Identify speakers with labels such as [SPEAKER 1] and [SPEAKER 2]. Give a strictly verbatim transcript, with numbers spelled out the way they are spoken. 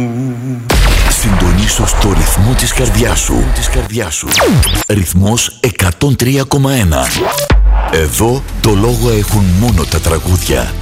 [SPEAKER 1] Συντονίσου στο ρυθμό της καρδιάς σου. Της καρδιάς σου. Ρυθμός εκατόν τρία κόμμα ένα. Εδώ το λόγο έχουν μόνο τα τραγούδια.